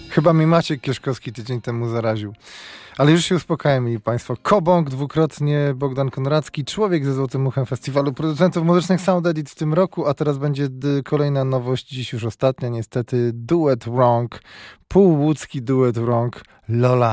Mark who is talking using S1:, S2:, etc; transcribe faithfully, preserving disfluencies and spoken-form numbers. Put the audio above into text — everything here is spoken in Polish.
S1: Chyba mi Maciek Kieszkowski tydzień temu zaraził. Ale już się uspokajamy, państwo. Kobąk dwukrotnie, Bogdan Konracki, człowiek ze Złotym Uchem Festiwalu Producentów Muzycznych Sound Edit w tym roku, a teraz będzie d- kolejna nowość, dziś już ostatnia niestety, duet Wrong, półłódzki duet Wrong, Lola.